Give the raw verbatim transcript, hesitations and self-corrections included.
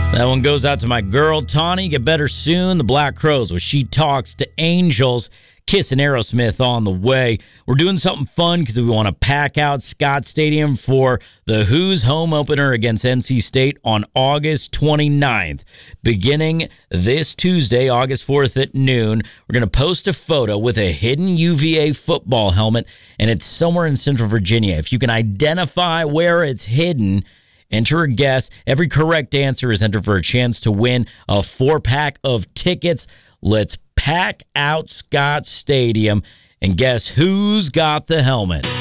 That one goes out to my girl, Tawny. Get better soon. The Black Crowes, where she talks to angels. Kiss and Aerosmith on the way. We're doing something fun because we want to pack out Scott Stadium for the Who's home opener against N C State on August twenty-ninth. Beginning this Tuesday, August fourth at noon, we're going to post a photo with a hidden U V A football helmet, and it's somewhere in Central Virginia. If you can identify where it's hidden, enter a guess. Every correct answer is entered for a chance to win a four-pack of tickets. Let's pack out Scott Stadium and guess who's got the helmet.